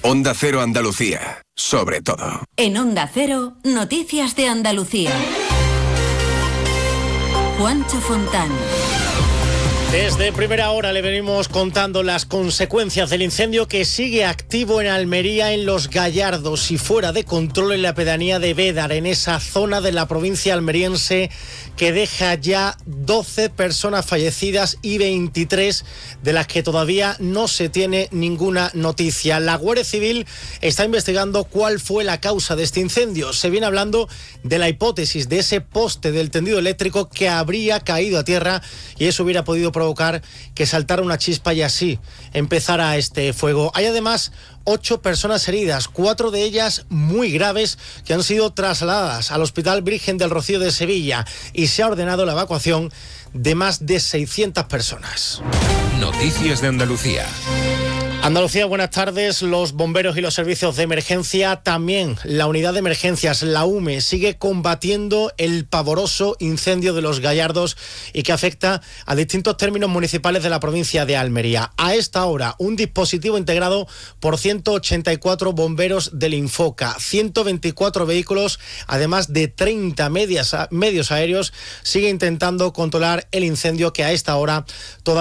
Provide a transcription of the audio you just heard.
Onda Cero Andalucía, sobre todo. En Onda Cero, noticias de Andalucía. Juancho Fontán. Desde primera hora le venimos contando las consecuencias del incendio que sigue activo en Almería, en Los Gallardos, y fuera de control en la pedanía de Bédar, en esa zona de la provincia almeriense que deja ya 12 personas fallecidas y 23 de las que todavía no se tiene ninguna noticia. La Guardia Civil está investigando cuál fue la causa de este incendio. Se viene hablando de la hipótesis de ese poste del tendido eléctrico que habría caído a tierra y eso hubiera podido provocar que saltara una chispa y así empezara este fuego. Hay además 8 personas heridas, 4 de ellas muy graves, que han sido trasladadas al Hospital Virgen del Rocío de Sevilla y se ha ordenado la evacuación de más de 600 personas. Noticias de Andalucía. Andalucía, buenas tardes. Los bomberos y los servicios de emergencia, también la unidad de emergencias, la UME, sigue combatiendo el pavoroso incendio de Los Gallardos y que afecta a distintos términos municipales de la provincia de Almería. A esta hora, un dispositivo integrado por 184 bomberos del Infoca, 124 vehículos, además de 30 medios aéreos, sigue intentando controlar el incendio que a esta hora todavía